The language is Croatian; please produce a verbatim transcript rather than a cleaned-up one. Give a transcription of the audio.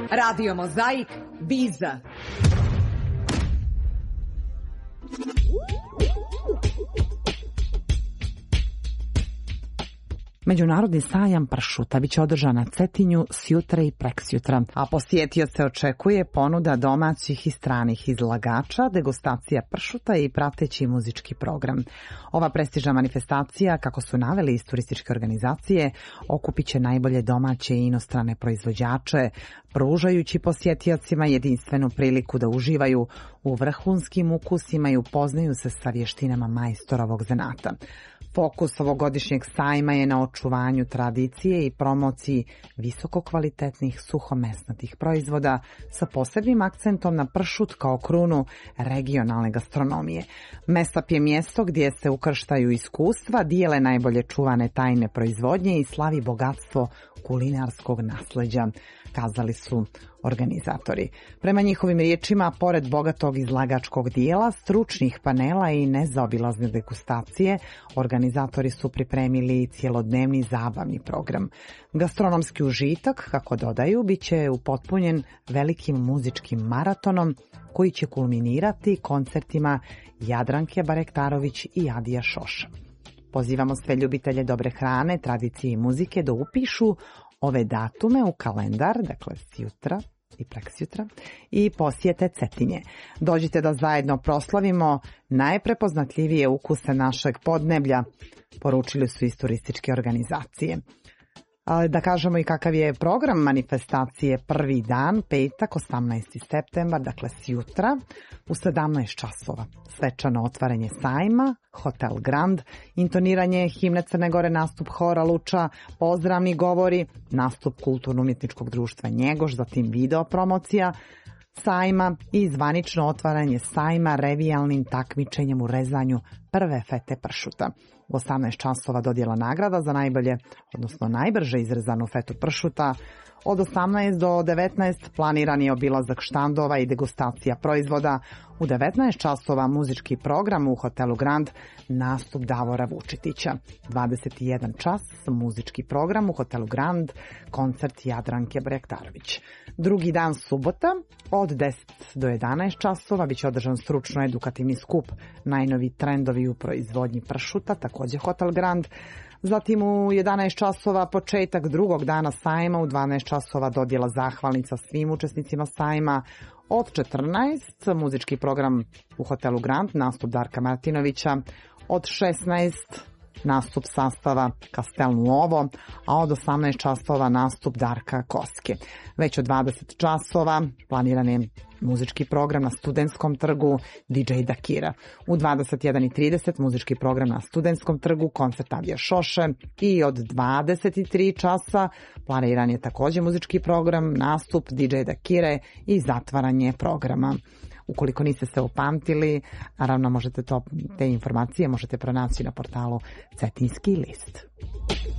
Radio Mozaik, Biza. Međunarodni sajam pršuta biće održan na Cetinju sjutra i preksjutra, a posjetioce očekuje ponuda domaćih i stranih izlagača, degustacija pršuta i prateći muzički program. Ova prestižna manifestacija, kako su naveli iz turističke organizacije, okupit će najbolje domaće i inostrane proizvođače, pružajući posjetiocima jedinstvenu priliku da uživaju u vrhunskim ukusima i upoznaju se sa vještinama majstora ovog zanata. Fokus ovogodišnjeg sajma je na očuvanju tradicije i promociji visokokvalitetnih suhomesnatih proizvoda sa posebnim akcentom na pršut kao krunu regionalne gastronomije. Mesap je mjesto gdje se ukrštaju iskustva, dijele najbolje čuvane tajne proizvodnje i slavi bogatstvo kulinarskog nasleđa, kazali su organizatori. Prema njihovim riječima, pored bogatog izlagačkog dijela, stručnih panela i nezaobilazne degustacije, organizatori su pripremili cjelodnevni zabavni program. Gastronomski užitak, kako dodaju, bit će upotpunjen velikim muzičkim maratonom koji će kulminirati koncertima Jadranke Barektarović i Adija Šoša. Pozivamo sve ljubitelje dobre hrane, tradicije i muzike da upišu ove datume u kalendar, dakle sjutra i preksjutra, i posjete Cetinje. Dođite da zajedno proslavimo najprepoznatljivije ukuse našeg podneblja, poručili su iz turističke organizacije. Da kažemo i kakav je program manifestacije. Prvi dan, petak, osamnaesti septembar, dakle sjutra, u sedamnaest časova. Svečano otvaranje sajma, Hotel Grand, intoniranje himne Crne Gore, nastup hora Luča, pozdravni govori, nastup kulturno-umjetničkog društva Njegoš, zatim video promocija sajma i zvanično otvaranje sajma revijalnim takmičenjem u rezanju prve fete pršuta. U osamnaest časova dodjela nagrada za najbolje, odnosno najbrže izrezanu fetu pršuta. Od osamnaest do devetnaest planiran je obilazak štandova i degustacija proizvoda. U devetnaest časova muzički program u Hotelu Grand, nastup Davora Vučitića. dvadeset jedan čas muzički program u Hotelu Grand, koncert Jadranke Barektarović. Drugi dan, subota, od deset do jedanaest časova biće održan stručno-edukativni skup Najnovi trendovi u proizvodnji pršuta, također Hotel Grand. Zatim u jedanaest časova početak drugog dana sajma, u dvanaest časova dodjela zahvalnica svim učesnicima sajma. Od četrnaest muzički program u Hotelu Grand, nastup Darka Martinovića. Od šesnaest nastup sastava Castel Nuovo, a od osamnaest časova nastup Darka Koske. Već od dvadeset časova planiran je muzički program na Studentskom trgu D J Dakira. U dvadeset jedan i trideset muzički program na Studentskom trgu, koncert Adija Šoše, i od dvadeset tri časa planiran je također muzički program, nastup D J Dakire i zatvaranje programa. Ukoliko niste se upamtili, naravno možete to, te informacije možete pronaći na portalu Cetinski list.